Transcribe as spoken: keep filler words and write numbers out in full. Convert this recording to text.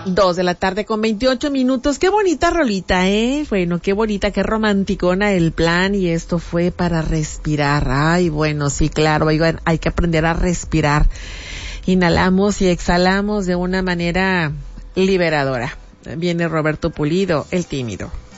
Dos de la tarde con veintiocho minutos. Qué bonita rolita, ¿eh? Bueno, qué bonita, qué romanticona el plan, y esto fue para respirar. Ay, bueno, sí, claro, oigan, hay que aprender a respirar. Inhalamos y exhalamos de una manera liberadora. Viene Roberto Pulido, el tímido.